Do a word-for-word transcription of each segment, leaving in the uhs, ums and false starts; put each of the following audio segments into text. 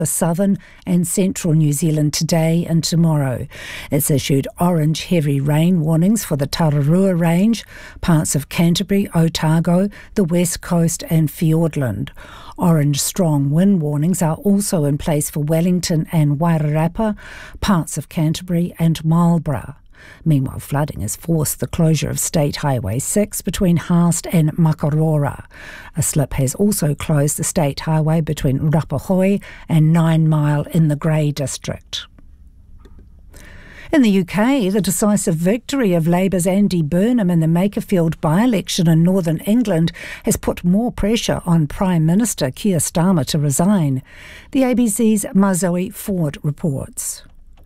for southern and central New Zealand today and tomorrow. It's issued orange heavy rain warnings for the Tararua Range, parts of Canterbury, Otago, the West Coast and Fiordland. Orange strong wind warnings are also in place for Wellington and Wairarapa, parts of Canterbury and Marlborough. Meanwhile, flooding has forced the closure of State Highway six between Haast and Makarora. A slip has also closed the State Highway between Rapahoi and Nine Mile in the Grey District. In the U K, the decisive victory of Labour's Andy Burnham in the Makerfield by-election in Northern England has put more pressure on Prime Minister Keir Starmer to resign. The A B C's Mazoe Ford reports.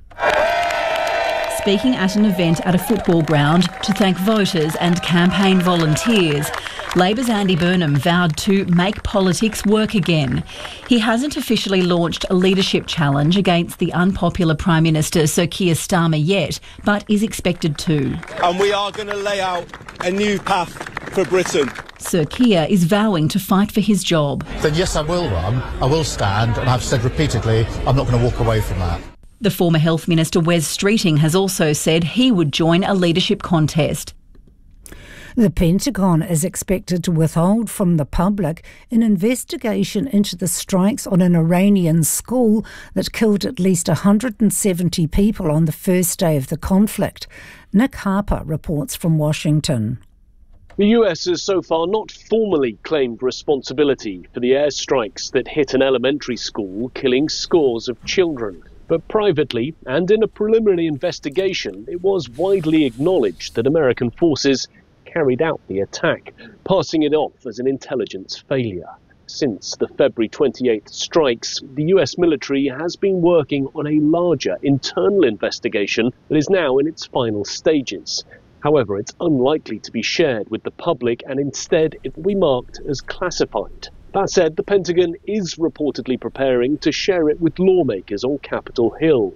Speaking at an event at a football ground to thank voters and campaign volunteers, Labour's Andy Burnham vowed to make politics work again. He hasn't officially launched a leadership challenge against the unpopular Prime Minister Sir Keir Starmer yet, but is expected to. And we are going to lay out a new path for Britain. Sir Keir is vowing to fight for his job. Then yes, I will run, I will stand, and I've said repeatedly I'm not going to walk away from that. The former Health Minister Wes Streeting has also said he would join a leadership contest. The Pentagon is expected to withhold from the public an investigation into the strikes on an Iranian school that killed at least one hundred seventy people on the first day of the conflict. Nick Harper reports from Washington. The U S has so far not formally claimed responsibility for the airstrikes that hit an elementary school, killing scores of children. But privately, and in a preliminary investigation, it was widely acknowledged that American forces carried out the attack, passing it off as an intelligence failure. Since the February twenty-eighth strikes, the U S military has been working on a larger internal investigation that is now in its final stages. However, it's unlikely to be shared with the public, and instead it will be marked as classified. That said, the Pentagon is reportedly preparing to share it with lawmakers on Capitol Hill.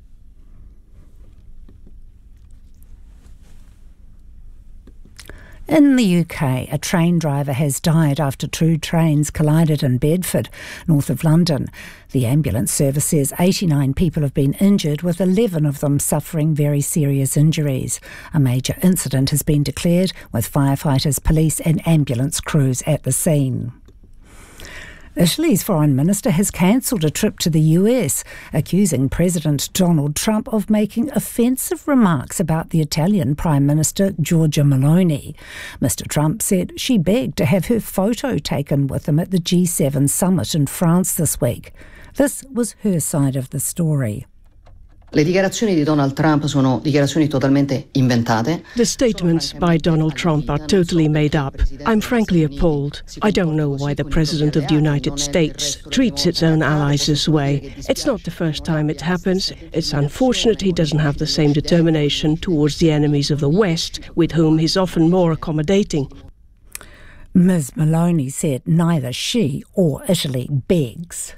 In the U K, a train driver has died after two trains collided in Bedford, north of London. The ambulance service says eighty-nine people have been injured, with eleven of them suffering very serious injuries. A major incident has been declared, with firefighters, police and ambulance crews at the scene. Italy's foreign minister has cancelled a trip to the U S, accusing President Donald Trump of making offensive remarks about the Italian Prime Minister Giorgia Meloni. Mister Trump said she begged to have her photo taken with him at the G seven summit in France this week. This was her side of the story. Le dichiarazioni di Donald Trump sono dichiarazioni totalmente inventate. The statements by Donald Trump are totally made up. I'm frankly appalled. I don't know why the President of the United States treats its own allies this way. It's not the first time it happens. It's unfortunate he doesn't have the same determination towards the enemies of the West, with whom he's often more accommodating. Miz Meloni said neither she or Italy begs.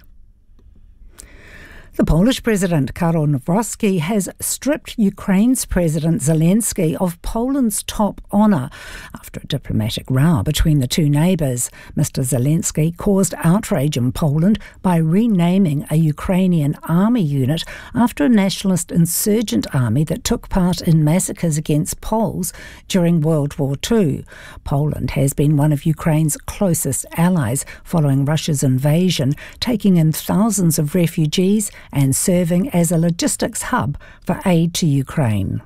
The Polish President Karol Nawrocki has stripped Ukraine's President Zelensky of Poland's top honour after a diplomatic row between the two neighbours. Mister Zelensky caused outrage in Poland by renaming a Ukrainian army unit after a nationalist insurgent army that took part in massacres against Poles during World War Two. Poland has been one of Ukraine's closest allies following Russia's invasion, taking in thousands of refugees and serving as a logistics hub for aid to Ukraine.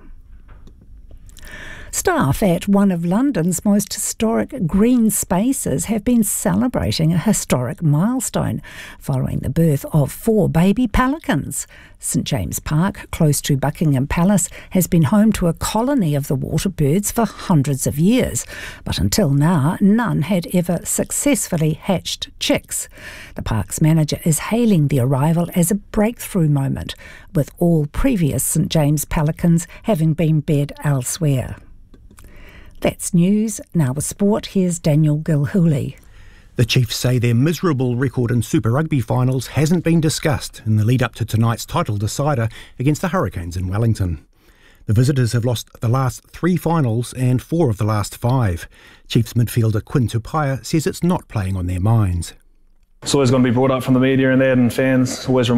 Staff at one of London's most historic green spaces have been celebrating a historic milestone following the birth of four baby pelicans. St James Park, close to Buckingham Palace, has been home to a colony of the water birds for hundreds of years, but until now none had ever successfully hatched chicks. The park's manager is hailing the arrival as a breakthrough moment, with all previous St James pelicans having been bred elsewhere. That's news. Now with sport, here's Daniel Gilhooly. The Chiefs say their miserable record in Super Rugby finals hasn't been discussed in the lead-up to tonight's title decider against the Hurricanes in Wellington. The visitors have lost the last three finals and four of the last five. Chiefs midfielder Quinn Tupaia says it's not playing on their minds. It's always going to be brought up from the media and that, and fans always